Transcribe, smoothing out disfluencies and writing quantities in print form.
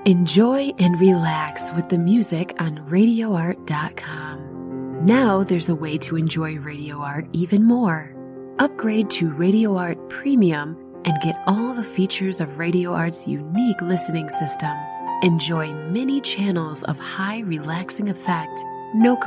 Enjoy and relax with the music on RadioArt.com. Now there's a way to enjoy Radio Art even more. Upgrade to Radio Art Premium and get all the features of Radio Art's unique listening system. Enjoy many channels of high relaxing effect, no